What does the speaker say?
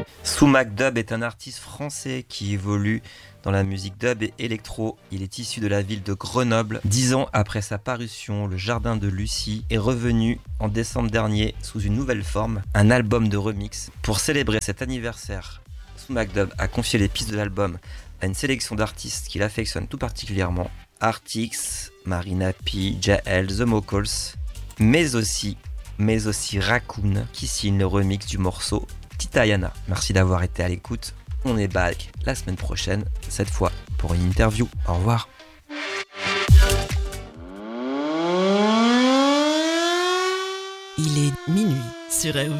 Soumac Dub est un artiste français qui évolue dans la musique dub et électro. Il est issu de la ville de Grenoble. 10 ans après sa parution, Le Jardin de Lucie est revenu en décembre dernier sous une nouvelle forme, un album de remix. Pour célébrer cet anniversaire, Soumac Dub a confié les pistes de l'album à une sélection d'artistes qu'il affectionne tout particulièrement. Artix, Marina P, Jael, The Mocals, mais aussi Raccoon qui signe le remix du morceau Titayana. Merci d'avoir été à l'écoute. On est back la semaine prochaine, cette fois pour une interview. Au revoir. Il est minuit sur RV.